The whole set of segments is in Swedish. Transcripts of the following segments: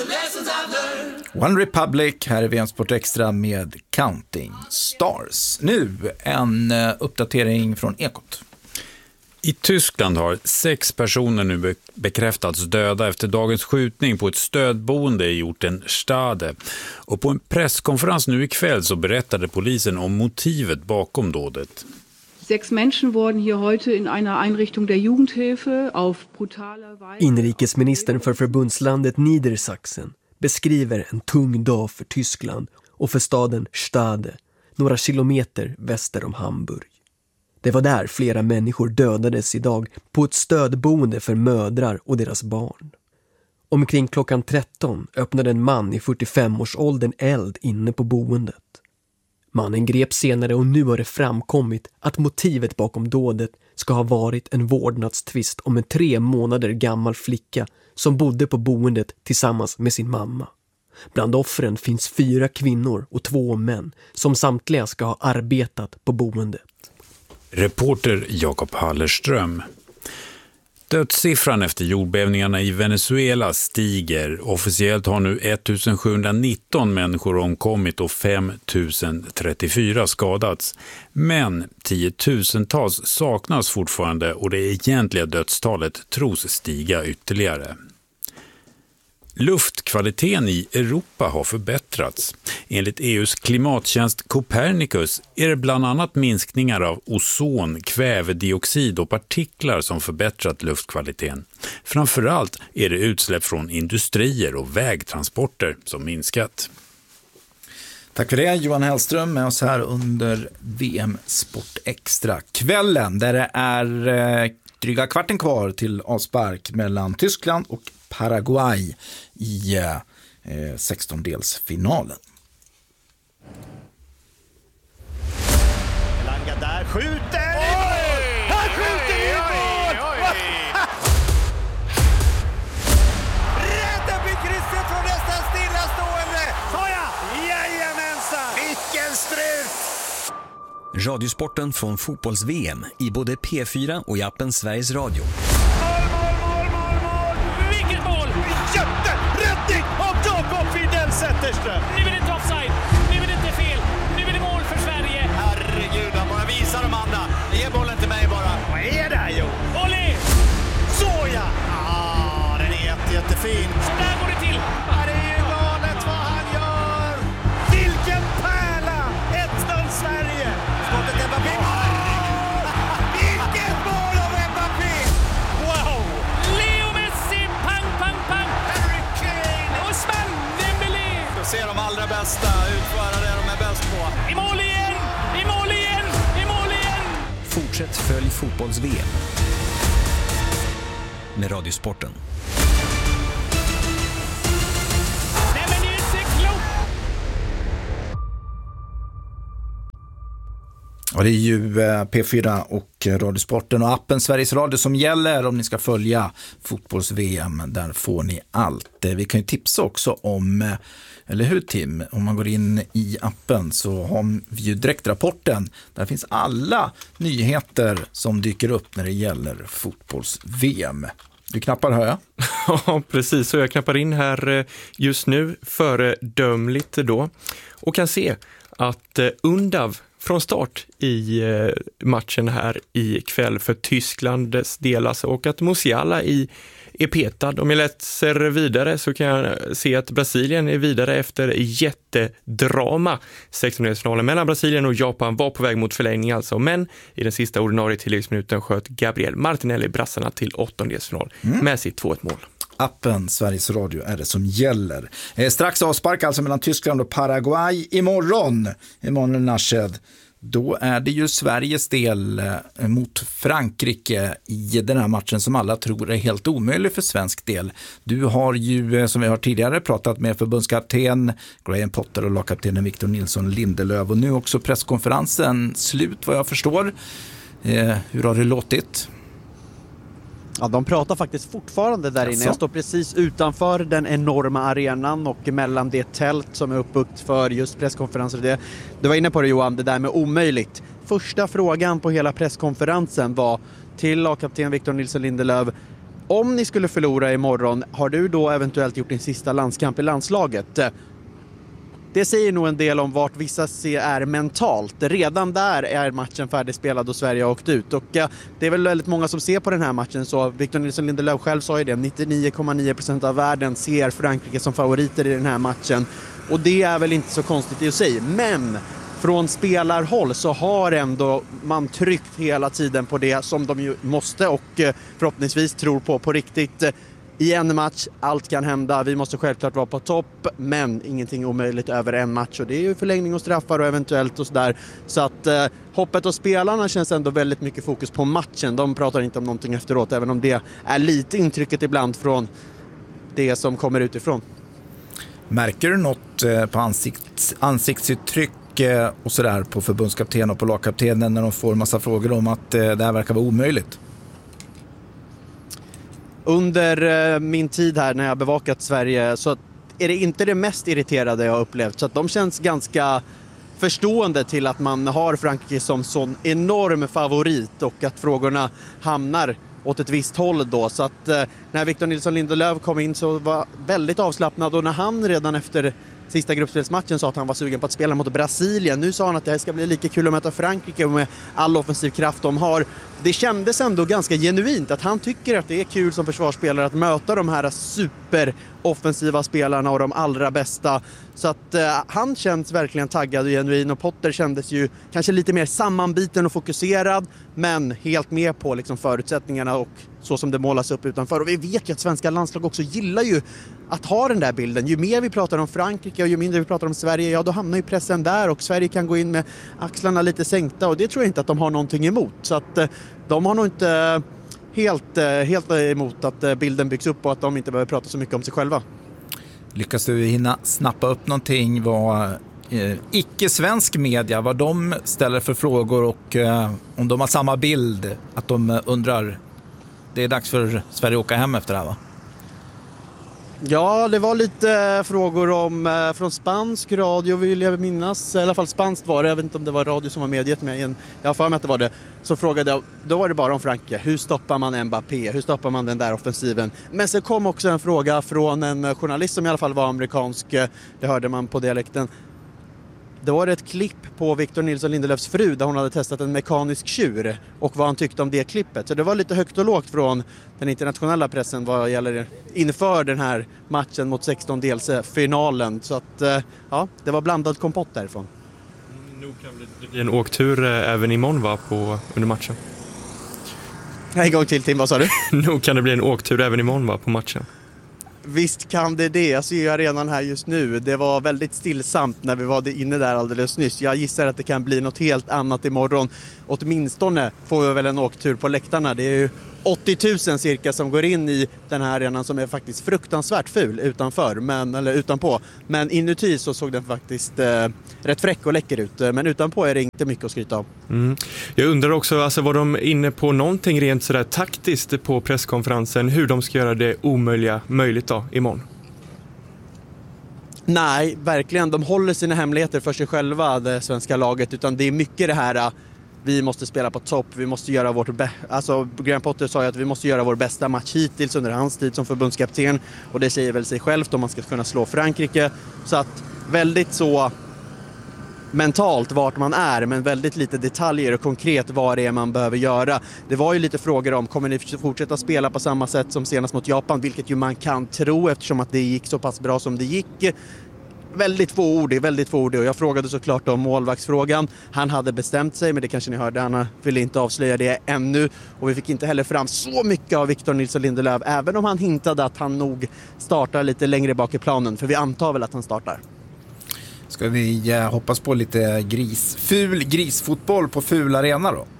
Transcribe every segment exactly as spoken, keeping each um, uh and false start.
One Republic, här är V M Sport Extra med Counting Stars. Nu en uppdatering från Ekot. I Tyskland har sex personer nu bekräftats döda efter dagens skjutning på ett stödboende i orten Stade. Och på en presskonferens nu ikväll så berättade polisen om motivet bakom dådet. Sex Menschen wurden hier heute in einer Einrichtung der Jugendhilfe auf brutale Weise. Inrikesministern för förbundslandet Niedersachsen beskriver en tung dag för Tyskland och för staden Stade, några kilometer väster om Hamburg. Det var där flera människor dödades idag på ett stödboende för mödrar och deras barn. Omkring klockan tretton öppnade en man i fyrtiofem-årsåldern eld inne på boendet. Mannen greps senare och nu har det framkommit att motivet bakom dådet ska ha varit en vårdnadstvist om en tre månader gammal flicka som bodde på boendet tillsammans med sin mamma. Bland offren finns fyra kvinnor och två män som samtliga ska ha arbetat på boendet. Reporter Jakob Hallerström. Dödssiffran efter jordbävningarna i Venezuela stiger. Officiellt har nu ettusensjuhundranitton människor omkommit och femtusen trettiofyra skadats. Men tiotusentals saknas fortfarande och det egentliga dödstalet tros stiga ytterligare. Luftkvaliteten i Europa har förbättrats. Enligt E U:s klimattjänst Copernicus är det bland annat minskningar av ozon, kvävedioxid och partiklar som förbättrat luftkvaliteten. Framförallt är det utsläpp från industrier och vägtransporter som minskat. Tack för det, Johan Hellström med oss här under V M Sport Extra. Kvällen där det är eh, dryga kvarten kvar till avspark mellan Tyskland och Paraguay i eh, sextondelsfinalen. Elanga där skjuter! Oj! Han skjuter i mål! Rädda vid krysset från nästan stillastående! Såja! Jajamensan! Vilken strut! Radiosporten från fotbolls-V M i både P fyra och i appen Sveriges Radio. Nu är det inte offside, nu är det inte fel, nu är det mål för Sverige. Herregud, han bara visar de andra. Ge bollen till mig bara. Vad är det här, jo? Olli! Såja! Ah, den är jätte, jättefin. Så där går det till. Ja, det är ju galet vad han gör. Vilken pärla! ett noll Sverige. Skottet är Mbappé. Vilket mål av Mbappé! Wow! Leo Messi, pang, pang, pang. Harry Kane och smäll. Se de allra bästa utföra det de är bäst på. I mål igen! I mål igen! I mål igen! Fortsätt följ fotbolls-V M med Radiosporten. Nej, men det är inte klokt! Och det är ju P fyra och Radiosporten och appen Sveriges Radio som gäller om ni ska följa fotbolls-V M. Där får ni allt. Vi kan ju tipsa också om, eller hur Tim, om man går in i appen så har vi ju direktrapporten. Där finns alla nyheter som dyker upp när det gäller fotbolls-V M. Du knappar, hör jag? Ja, precis. Så jag knappar in här just nu föredömligt då och kan se att Undav från start i matchen här i kväll för Tysklands del alltså, och att Musiala i är petad. Om jag läser vidare så kan jag se att Brasilien är vidare efter jättedrama. sextondelsfinalen mellan Brasilien och Japan var på väg mot förlängning alltså, men i den sista ordinarie tilläggsminuten sköt Gabriel Martinelli brassarna till åttondelsfinal mm. med sitt två ett mål. Appen Sveriges Radio är det som gäller. Eh, strax avspark alltså mellan Tyskland och Paraguay imorgon. Imorgon Nashed. Då är det ju Sveriges del eh, mot Frankrike i den här matchen som alla tror är helt omöjlig för svensk del. Du har ju, eh, som vi har tidigare pratat med förbundskapten Graham Potter och lagkaptenen Victor Nilsson Lindelöf, och nu också presskonferensen slut vad jag förstår. Eh, hur har det låtit? Ja, de pratar faktiskt fortfarande där inne. Alltså. Jag står precis utanför den enorma arenan och mellan det tält som är uppbyggt för just presskonferenser. Det, du var inne på det Johan, det där med omöjligt. Första frågan på hela presskonferensen var till lagkapten Victor Nilsson Lindelöf: Om ni skulle förlora imorgon, har du då eventuellt gjort din sista landskamp i landslaget? Det säger nog en del om vart vissa ser är mentalt. Redan där är matchen färdigspelad och Sverige har åkt ut. Och det är väl väldigt många som ser på den här matchen. Så Victor Nilsson Lindelöf själv sa ju det. nittionio komma nio procent av världen ser Frankrike som favoriter i den här matchen. Och det är väl inte så konstigt i sig. Men från spelarhåll så har ändå man tryckt hela tiden på det som de ju måste och förhoppningsvis tror på på riktigt. I en match, allt kan hända. Vi måste självklart vara på topp, men ingenting omöjligt över en match. Och det är ju förlängning och straffar och eventuellt och sådär. Så att eh, hoppet och spelarna känns ändå väldigt mycket fokus på matchen. De pratar inte om någonting efteråt, även om det är lite intrycket ibland från det som kommer utifrån. Märker du något eh, på ansikts, ansiktsuttryck eh, och sådär på förbundskapten och på lagkaptenen när de får en massa frågor om att eh, det här verkar vara omöjligt? Under min tid här när jag bevakat Sverige så är det inte det mest irriterade jag har upplevt. Så att de känns ganska förstående till att man har Frankrike som sån enorm favorit och att frågorna hamnar åt ett visst håll då. Så att när Victor Nilsson Lindelöf kom in så var väldigt avslappnad, och när han redan efter sista gruppspelsmatchen sa att han var sugen på att spela mot Brasilien. Nu sa han att det här ska bli lika kul att möta Frankrike med all offensiv kraft de har. Det kändes ändå ganska genuint att han tycker att det är kul som försvarsspelare att möta de här superoffensiva spelarna och de allra bästa. Så att eh, han känns verkligen taggad och genuin, och Potter kändes ju kanske lite mer sammanbiten och fokuserad, men helt med på liksom förutsättningarna och så som det målas upp utanför. Och vi vet ju att svenska landslag också gillar ju att ha den där bilden. Ju mer vi pratar om Frankrike och ju mindre vi pratar om Sverige, ja då hamnar ju pressen där och Sverige kan gå in med axlarna lite sänkta, och det tror jag inte att de har någonting emot. Så att eh, de har nog inte helt, eh, helt emot att eh, bilden byggs upp och att de inte behöver prata så mycket om sig själva. Lyckas du hinna snappa upp någonting vad eh, icke-svensk media, vad de ställer för frågor och eh, om de har samma bild, att de undrar, det är dags för Sverige att åka hem efter det här, va? Ja, det var lite frågor om eh, från spansk radio vill jag minnas. I alla fall spanskt var det. Jag vet inte om det var radio som var medgett med. En, jag har för mig att det var det. Så frågade jag, då var det bara om Frankrike. Hur stoppar man Mbappé? Hur stoppar man den där offensiven? Men så kom också en fråga från en journalist som i alla fall var amerikansk. Det hörde man på dialekten. Det var ett klipp på Victor Nilsson Lindelöfs fru där hon hade testat en mekanisk tjur och vad han tyckte om det klippet. Så det var lite högt och lågt från den internationella pressen vad gäller inför den här matchen mot sextondelsfinalen. Så att ja, det var blandad kompott därifrån. Nog kan det bli en åktur även imorgon, va, på, under matchen? En gång till, Tim, vad sa du? Nog kan det bli en åktur även imorgon, va, på matchen? Visst kan det det. Jag ser ju arenan här just nu. Det var väldigt stillsamt när vi var inne där alldeles nyss. Jag gissar att det kan bli något helt annat imorgon. Åtminstone får vi väl en åktur på läktarna. Det är ju åttio tusen cirka som går in i den här arenan som är faktiskt fruktansvärt ful utanför, men, eller utanpå. Men inuti så såg den faktiskt eh, rätt fräck och läcker ut. Men utanpå är det inte mycket att skryta av. Mm. Jag undrar också, alltså, var de inne på någonting rent sådär taktiskt på presskonferensen, hur de ska göra det omöjliga möjligt då imorgon? Nej, verkligen. De håller sina hemligheter för sig själva, det svenska laget. Utan det är mycket det här, vi måste spela på topp, vi måste göra vårt bä- alltså Graham Potter sa ju att vi måste göra vår bästa match hittills under hans tid som förbundskapten, och det säger väl sig självt om man ska kunna slå Frankrike. Så att väldigt så mentalt vart man är, men väldigt lite detaljer och konkret vad det är man behöver göra. Det var ju lite frågor om, kommer ni fortsätta spela på samma sätt som senast mot Japan, vilket ju man kan tro eftersom att det gick så pass bra som det gick. Väldigt få ord, väldigt få ord, och jag frågade såklart om målvaktsfrågan. Han hade bestämt sig, men det kanske ni hörde, han ville inte avslöja det ännu, och vi fick inte heller fram så mycket av Victor Nilsson Lindelöf, även om han hintade att han nog startar lite längre bak i planen, för vi antar väl att han startar. Ska vi eh, hoppas på lite gris, ful grisfotboll på ful arena då?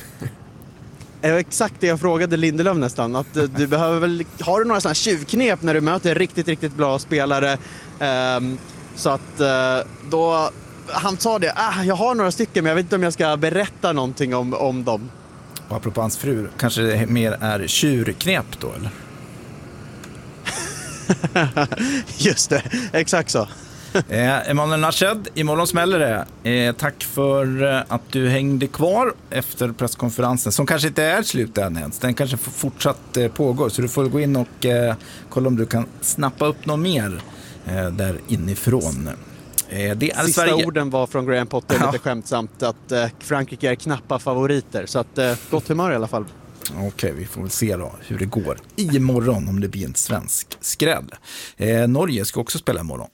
Exakt det jag frågade Lindelöf nästan, att du behöver väl, har du några sådana tjuvknep när du möter riktigt, riktigt bra spelare? Um, så att uh, då, han sa det, ah, jag har några stycken men jag vet inte om jag ska berätta någonting om, om dem. Och apropå hans fru, kanske det mer är tjurknep då, eller? Just det, exakt så. eh, Emanuel Nashed, imorgon smäller det. Eh, tack för eh, att du hängde kvar efter presskonferensen, som kanske inte är slut än ens. Den kanske fortsatt eh, pågår, så du får gå in och eh, kolla om du kan snappa upp något mer eh, där inifrån. Eh, det är Sista Sverige. orden var från Graham Potter, Ja. lite skämtsamt, att eh, Frankrike är knappa favoriter. Så att, eh, gott humör i alla fall. Okej, vi får väl se då hur det går imorgon, om det blir en svensk skräll. Eh, Norge ska också spela imorgon.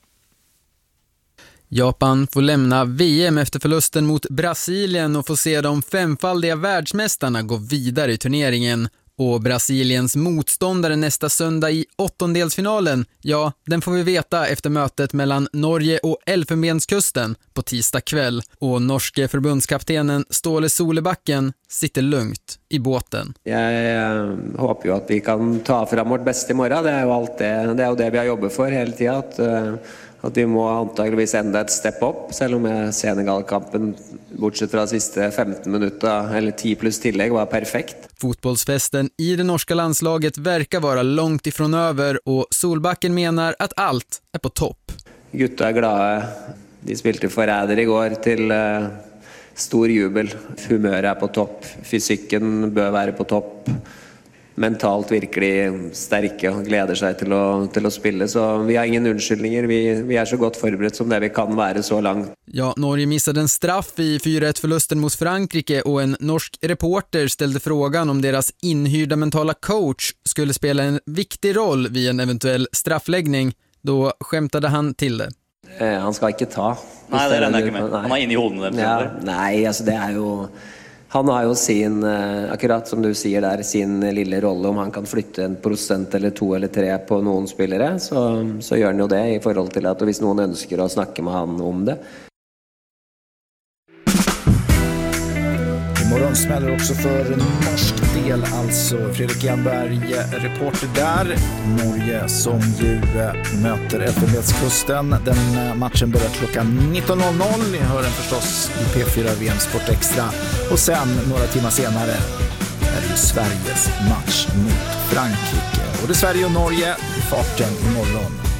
Japan får lämna V M efter förlusten mot Brasilien och får se de femfaldiga världsmästarna gå vidare i turneringen. Och Brasiliens motståndare nästa söndag i åttondelsfinalen, ja, den får vi veta efter mötet mellan Norge och Elfenbenskusten på tisdag kväll. Och norske förbundskaptenen Ståle Solebacken sitter lugnt i båten. Jag hoppas ju att vi kan ta fram vårt bästa imorgon. Det är ju allt det, det är ju det vi har jobbat för hela tiden, att att vi må antagligen ända ett step up, även om Senegal-kampen bortsett från sista femton minuter eller tio plus tillägg var perfekt. Fotbollsfesten i det norska landslaget verkar vara långt ifrån över och Solbacken menar att allt är på topp. Gutta är glada. De spelade förräder igår till uh, stor jubel. Humöret är på topp. Fysiken bör vara på topp. Mentalt virkelig starka och gläder sig till att, till att spela. Så vi har ingen undskyldningar. Vi, vi är så gott förberett som det vi kan vara så långt. Ja, Norge missade en straff i fyra ett förlusten mot Frankrike och en norsk reporter ställde frågan om deras inhyrda mentala coach skulle spela en viktig roll vid en eventuell straffläggning. Då skämtade han till det. Eh, han ska inte ta. Nej, det är den inte med. Han har in i honom. Ja, nej, alltså det är ju... Han har ju sin, akkurat som du säger där, sin lilla roll. Om han kan flytta en procent eller två eller tre på någon spelare, så, så gör han ju det i förhållande till att, och hvis någon önskar att snacka med han om det. Imorgon smäller också för norsk del, alltså Fredrik Jernberg, reporter där. Norge som ju möter Elfenbenskusten. Den matchen börjar klockan nitton noll noll. Ni hör den förstås i P fyra V M Sport Extra. Och sen några timmar senare är det ju Sveriges match mot Frankrike. Och det är Sverige och Norge i farten imorgon.